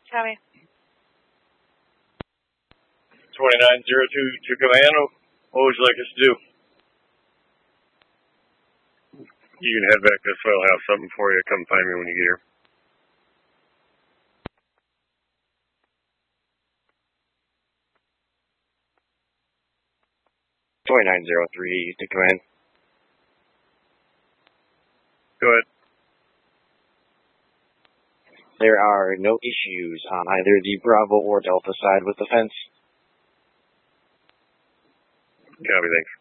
Copy. 2902 to command. What would you like us to do? You can head back this way. I'll have something for you. Come find me when you get here. .2903 to command. Go ahead. There are no issues on either the Bravo or Delta side with the fence. Copy, thanks.